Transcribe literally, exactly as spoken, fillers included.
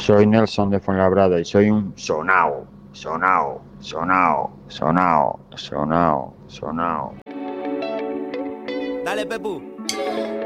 Soy Nelson de Fuenlabrada y soy un sonao, sonao, sonao, sonao, sonao, sonao. Dale, Pepu.